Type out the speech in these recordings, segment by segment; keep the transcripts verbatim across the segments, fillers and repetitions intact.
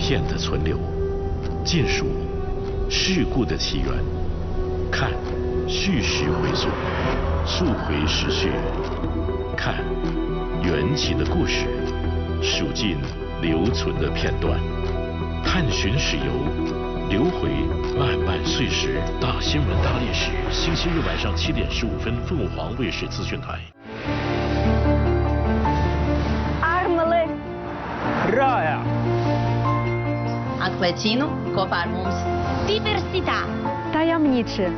线的存留，尽数事故的起源，看叙事回溯，溯回时序，看缘起的故事，数尽留存的片段，探寻史游，留回漫漫岁时。大新闻大历史，星期日晚上七点十五分，凤凰卫视资讯台。 Armele. Raya. Acquecino, Cofarmus. Diversità. Tajemniczy.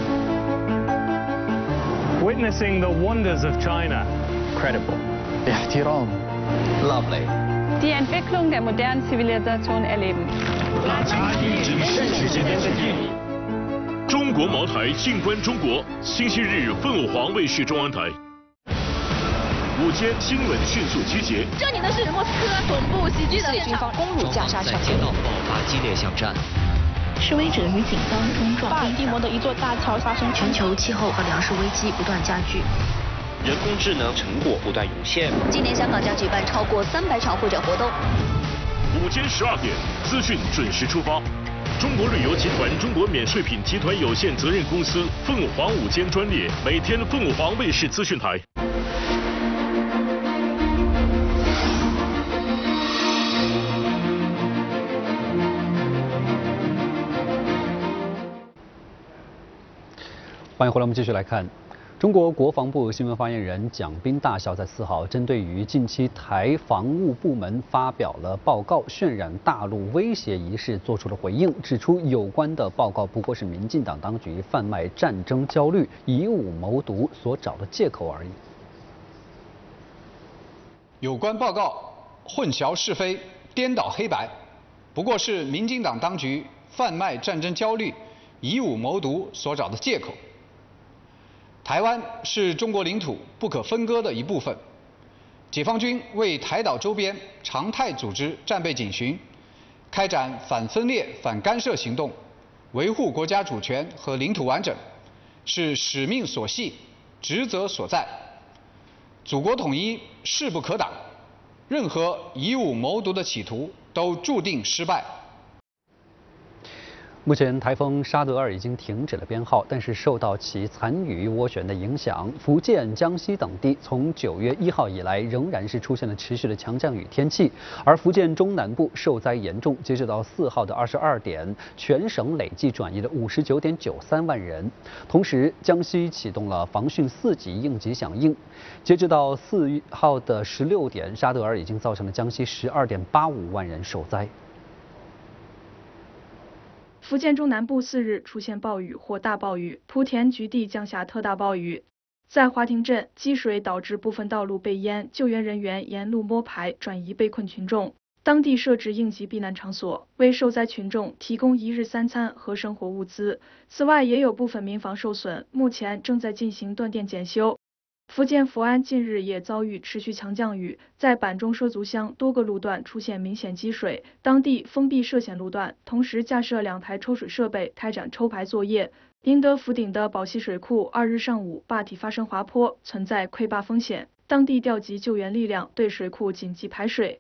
Witnessing the wonders of China. Credible. احترام. Lovely. Die Entwicklung der modernen Zivilisation erleben. 拉差一直世之间的距离。中国茅台，静观中国。星期日，凤凰卫视中央台。午间新闻迅速集结。 这里的是莫斯科总部袭击的军方攻入加沙城， 在街道爆发激烈巷战。 示威者与警方冲撞。 巴尔的摩的一座大桥发生全球气候和粮食危机不断加剧。 人工智能成果不断涌现。 今年香港将举办超过三百场会展活动。 午间十二点，资讯准时出发。中国旅游集团中国免税品集团有限责任公司凤凰午间专列，每天凤凰卫视资讯台。 欢迎回来，我们继续来看。中国国防部新闻发言人蒋斌大校在四号针对于近期台防务部门发表了报告，渲染大陆威胁一事做出了回应，指出有关的报告不过是民进党当局贩卖战争焦虑、以武谋独所找的借口而已。 有关报告混淆是非、颠倒黑白，不过是民进党当局贩卖战争焦虑、以武谋独所找的借口。台湾是中国领土不可分割的一部分，解放军为台岛周边常态组织战备警巡，开展反分裂、反干涉行动，维护国家主权和领土完整，是使命所系、职责所在。祖国统一势不可挡，任何以武谋独的企图都注定失败。目前，台风沙德尔已经停止了编号，但是受到其残余涡旋的影响，福建、江西等地从九月一号以来仍然是出现了持续的强降雨天气，而福建中南部受灾严重。截止到四号的二十二点，全省累计转移了五十九点九三万人。同时，江西启动了防汛四级应急响应。截止到四号的十六点，沙德尔已经造成了江西十二点八五万人受灾。 福建中南部四日出现暴雨或大暴雨，莆田局地降下特大暴雨。在华亭镇，积水导致部分道路被淹，救援人员沿路摸排转移被困群众。当地设置应急避难场所，为受灾群众提供一日三餐和生活物资。此外，也有部分民房受损，目前正在进行断电检修。福建福安近日也遭遇持续强降雨，在板中畲族乡多个路段出现明显积水，当地封闭涉险路段，同时架设两台抽水设备开展抽排作业。宁德福鼎的宝溪水库二日上午坝体发生滑坡，存在溃坝风险，当地调集救援力量对水库紧急排水。